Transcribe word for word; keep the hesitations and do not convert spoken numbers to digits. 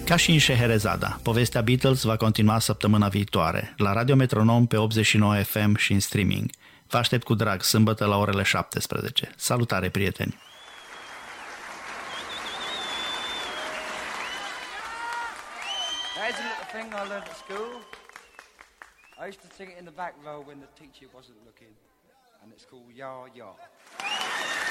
Ca și în Scheherazada, povestea Beatles va continua săptămâna viitoare, la Radio Metronom pe optzeci și nouă F M și în streaming. Vă aștept cu drag, sâmbătă la orele șaptesprezece. Salutare, prieteni! There's a little thing I learned at school. I used to sing it in the back row when the teacher wasn't looking, and it's called Ya Ya.